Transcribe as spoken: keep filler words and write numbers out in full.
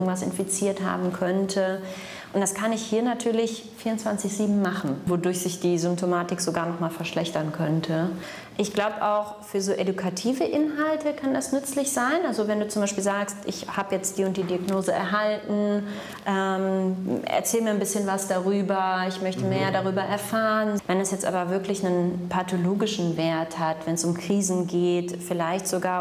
was infiziert haben könnte. Und das kann ich hier natürlich vierundzwanzig sieben machen, wodurch sich die Symptomatik sogar noch mal verschlechtern könnte. Ich glaube auch, für so edukative Inhalte kann das nützlich sein. Also wenn du zum Beispiel sagst, ich habe jetzt die und die Diagnose erhalten, ähm, erzähl mir ein bisschen was darüber, ich möchte mehr darüber erfahren. Wenn es jetzt aber wirklich einen pathologischen Wert hat, wenn es um Krisen geht, vielleicht sogar